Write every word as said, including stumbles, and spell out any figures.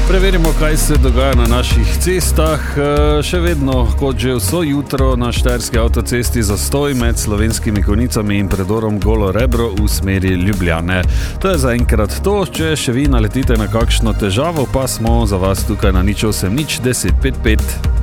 Preverimo, kaj se dogaja na naših cestah. Še vedno, kot že vso jutro, na štajerski avtocesti zastoj med Slovenskimi Konjicami in predorom Golo Rebro v smeri Ljubljane. To je zaenkrat to. Če še vi naletite na kakšno težavo, pa smo za vas tukaj na nič osem nič deset pet pet.